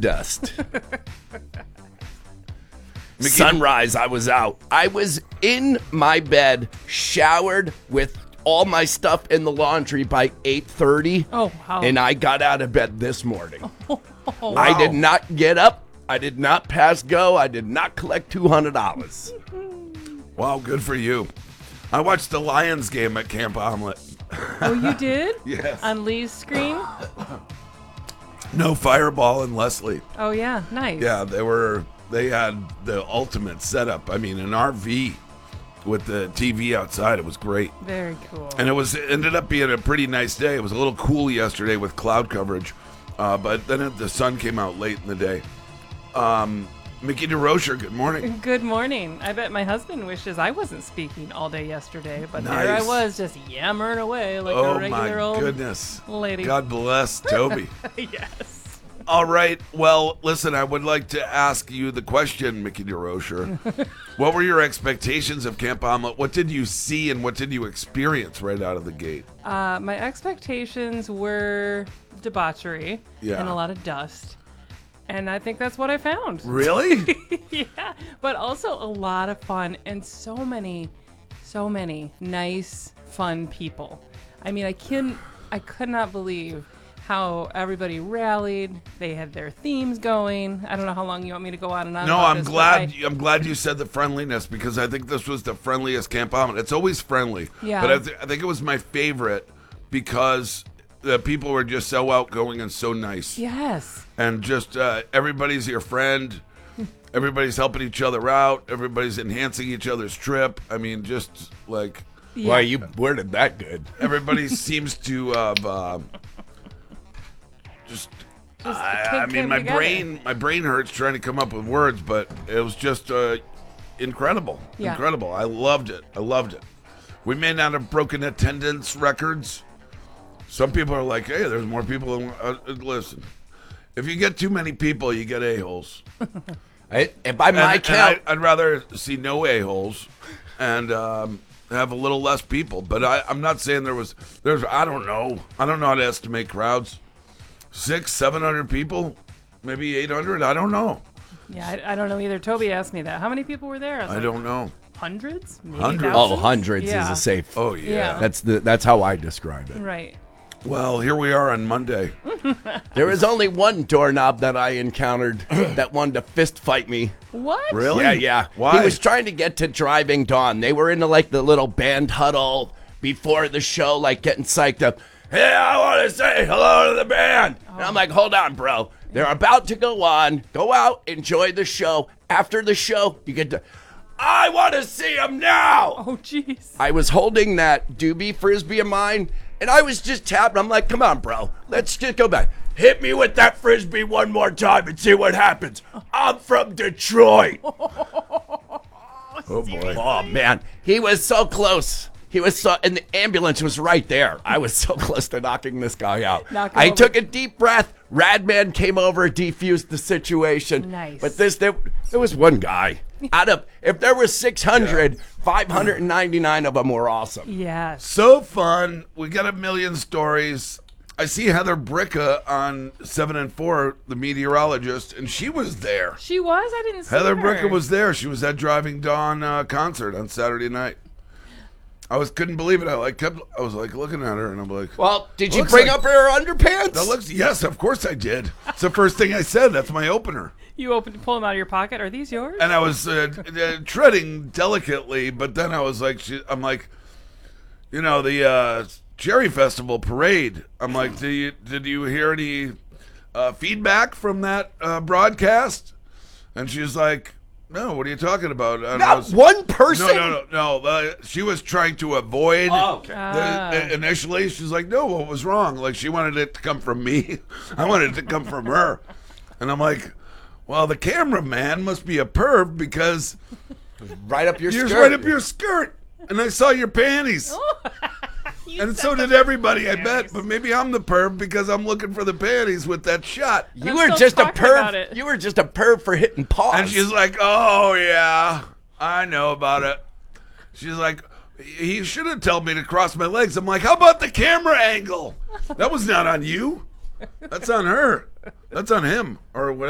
dust. Sunrise, I was out. I was in my bed, showered with all my stuff in the laundry by 8:30. Oh, wow. And I got out of bed this morning. Wow. I did not get up. I did not pass go. I did not collect $200. Wow, good for you. I watched the Lions game at Camp Omelet. Oh, you did? Yes. On Lee's screen? No Fireball and Leslie. Oh, yeah. Nice. Yeah, they had the ultimate setup. I mean, an RV with the TV outside. It was great. Very cool. And it ended up being a pretty nice day. It was a little cool yesterday with cloud coverage, but then the sun came out late in the day. Mickey DeRocher, good morning. Good morning. I bet my husband wishes I wasn't speaking all day yesterday, but there I Nice. was just yammering away like a Oh regular my old goodness. lady. God bless Toby. Yes. All right. Well, listen, I would like to ask you the question, Mickey DeRocher. What were your expectations of Camp Omelet? What did you see and what did you experience right out of the gate? My expectations were debauchery Yeah. and a lot of dust. And I think that's what I found. Really? Yeah, but also a lot of fun and so many nice, fun people. I mean, I could not believe how everybody rallied. They had their themes going. I don't know how long you want me to go on and on. No, about I'm this, but glad. I'm glad you said the friendliness because I think this was the friendliest Camp Omelet. It's always friendly, Yeah. but I think it was my favorite because the people were just so outgoing and so nice, Yes. and just everybody's your friend. Everybody's helping each other out. Everybody's enhancing each other's trip. I mean, just like Yeah. Why, you worded that good. everybody seems to have just. I mean, came my together. brain hurts trying to come up with words, but it was just incredible. Yeah. Incredible. I loved it. We may not have broken attendance records. Some people are like, hey, there's more people than listen. If you get too many people, you get a-holes. And by my count, I'd rather see no a-holes and have a little less people. But I'm not saying there's I don't know how to estimate crowds. 600-700 people, maybe 800. I don't know. Yeah, I don't know either. Toby asked me that. How many people were there? I don't know. Hundreds? Maybe Hundreds. oh, thousands? hundreds Yeah. is a safe. Oh yeah. Yeah. That's how I describe it. Right. Well, here we are on Monday. There was only one doorknob that I encountered that wanted to fist fight me. What? Really? Yeah. Why? He was trying to get to Driving Dawn. They were into like the little band huddle before the show, like getting psyched up. Hey, I want to say hello to the band. And I'm like, hold on, bro. They're about to go on. Go out, enjoy the show. After the show, you get to. I want to see him now. Oh, jeez. I was holding that doobie frisbee of mine, and I was just tapping. I'm like, come on, bro. Let's just go back. Hit me with that frisbee one more time and see what happens. I'm from Detroit. Oh boy. Oh, man. He was so close. And the ambulance was right there. I was so close to knocking this guy out. Knock him I over. took a deep breath. Radman came over, defused the situation. Nice. But there was one guy. If there were 600, 599 of them were awesome. Yes. So fun. We got a million stories. I see Heather Bricka on 7 and 4, the meteorologist, and she was there. She was? I didn't see Heather her. Bricka was there. She was at Driving Dawn concert on Saturday night. Couldn't believe it. I was like looking at her, and I'm like, Well, did you Looks bring like- up her underpants? yes, of course I did. It's the first thing I said. That's my opener. You pull them out of your pocket. Are these yours? And I was treading delicately, but then I was like, I'm like, the Cherry Festival parade. I'm like, did you hear any feedback from that broadcast? And she's like, no, what are you talking about? And Not one person? No. She was trying to avoid. Oh, okay. Initially, she's like, no, what was wrong? Like, she wanted it to come from me. I wanted it to come from her. And I'm like, well, the cameraman must be a perv because Right up your you're skirt. right up your skirt. And I saw your panties. And so did everybody, I bet. But maybe I'm the perv because I'm looking for the panties with that shot. You I'm were still just a talking about perv. it. You were just a perv for hitting pause. And she's like, oh, yeah, I know about it. She's like, he should have told me to cross my legs. I'm like, how about the camera angle? That was not on you. That's on her. That's on him or whatever.